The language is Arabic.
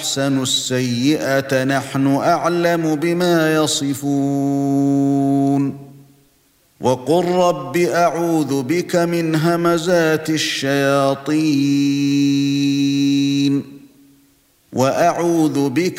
أَحْسَنُوا السَّيِّئَةَ نَحْنُ أَعْلَمُ بِمَا يَصِفُونَ وَقُل رَّبِّ أَعُوذُ بِكَ مِنْ هَمَزَاتِ الشَّيَاطِينِ وَأَعُوذُ بِكَ